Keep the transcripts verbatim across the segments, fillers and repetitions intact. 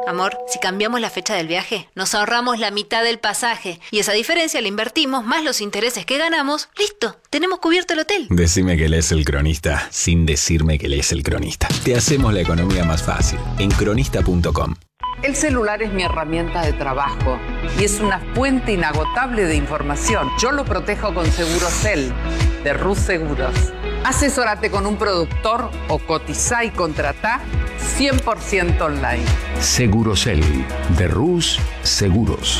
Amor, si cambiamos la fecha del viaje, nos ahorramos la mitad del pasaje. Y esa diferencia la invertimos, más los intereses que ganamos. ¡Listo! Tenemos cubierto el hotel. Decime que lees El Cronista, sin decirme que lees El Cronista. Te hacemos la economía más fácil. En cronista punto com. El celular es mi herramienta de trabajo y es una fuente inagotable de información. Yo lo protejo con Segurosel, de Rus Seguros. Asesórate con un productor o cotizá y contratá cien por ciento online. Segurosel, de Rus Seguros.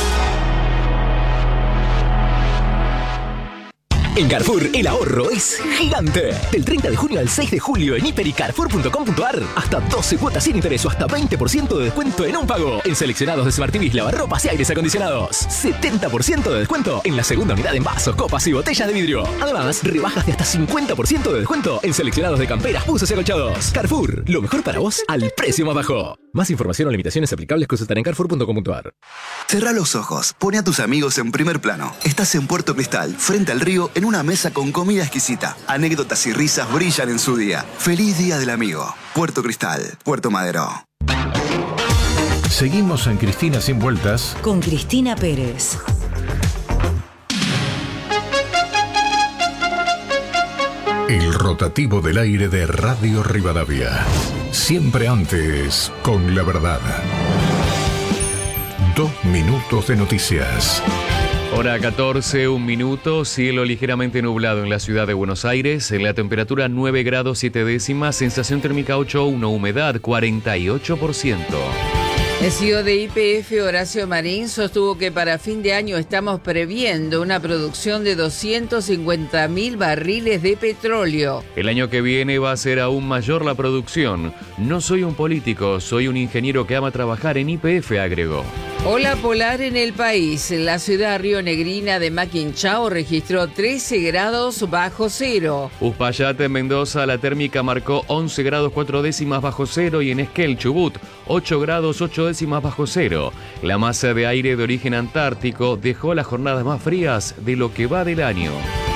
En Carrefour, el ahorro es gigante. Del treinta de junio al seis de julio en hiper y carrefour punto com punto a r. Hasta doce cuotas sin interés o hasta veinte por ciento de descuento en un pago. En seleccionados de Smart T Vs, lavarropas y aires acondicionados. setenta por ciento de descuento en la segunda unidad en vasos, copas y botellas de vidrio. Además, rebajas de hasta cincuenta por ciento de descuento en seleccionados de camperas, buzos y acolchados. Carrefour, lo mejor para vos al precio más bajo. Más información o limitaciones aplicables consultar en carrefour punto com punto a r. Cerrá los ojos, pone a tus amigos en primer plano. Estás en Puerto Cristal, frente al río, en una mesa con comida exquisita. Anécdotas y risas brillan en su día. Feliz Día del Amigo. Puerto Cristal, Puerto Madero. Seguimos en Cristina Sin Vueltas con Cristina Pérez. El rotativo del aire de Radio Rivadavia. Siempre antes, con la verdad. Dos minutos de noticias. Hora catorce, un minuto, cielo ligeramente nublado en la ciudad de Buenos Aires, en la temperatura nueve grados siete décimas, sensación térmica ocho punto uno, humedad cuarenta y ocho por ciento. El C E O de Y P F, Horacio Marín, sostuvo que para fin de año estamos previendo una producción de doscientos cincuenta mil barriles de petróleo. El año que viene va a ser aún mayor la producción. No soy un político, soy un ingeniero que ama trabajar en Y P F, agregó. Ola polar en el país. La ciudad rionegrina de Maquinchao registró trece grados bajo cero. Uspallata, en Mendoza, la térmica marcó once grados cuatro décimas bajo cero y en Esquel, Chubut, ocho grados ocho décimas bajo cero. La masa de aire de origen antártico dejó las jornadas más frías de lo que va del año.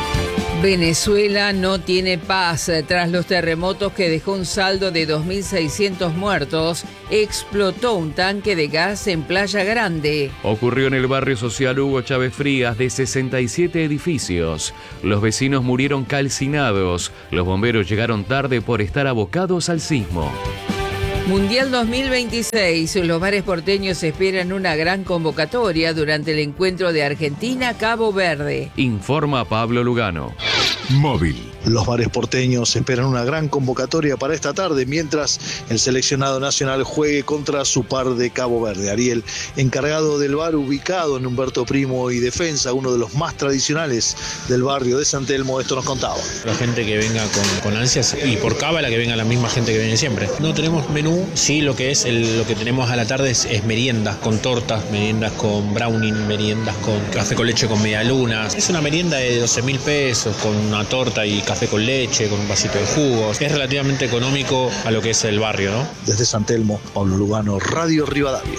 Venezuela no tiene paz. Tras los terremotos que dejó un saldo de dos mil seiscientos muertos, explotó un tanque de gas en Playa Grande. Ocurrió en el barrio social Hugo Chávez Frías, de sesenta y siete edificios. Los vecinos murieron calcinados. Los bomberos llegaron tarde por estar abocados al sismo. Mundial dos mil veintiséis. Los bares porteños esperan una gran convocatoria durante el encuentro de Argentina-Cabo Verde. Informa Pablo Lugano. Móvil. Los bares porteños esperan una gran convocatoria para esta tarde mientras el seleccionado nacional juegue contra su par de Cabo Verde. Ariel, encargado del bar ubicado en Humberto Primo y Defensa, uno de los más tradicionales del barrio de San Telmo, esto nos contaba. La gente que venga con, con ansias y por cábala que venga la misma gente que viene siempre. No tenemos menú, sí, lo que es el, lo que tenemos a la tarde es, es meriendas con tortas, meriendas con brownie, meriendas con café con leche con medialunas. Es una merienda de doce mil pesos con una torta y café con leche, con un vasito de jugos. Es relativamente económico a lo que es el barrio, ¿no? Desde San Telmo, Pablo Lugano, Radio Rivadavia.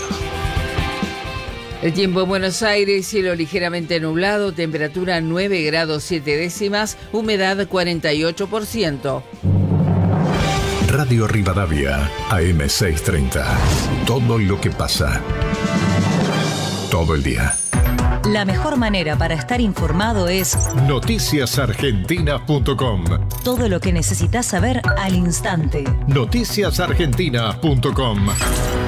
El tiempo en Buenos Aires, cielo ligeramente nublado, temperatura nueve grados siete décimas, humedad cuarenta y ocho por ciento. Radio Rivadavia, A M seiscientos treinta. Todo lo que pasa. Todo el día. La mejor manera para estar informado es noticias argentinas punto com. Todo lo que necesitas saber al instante. noticias argentinas punto com.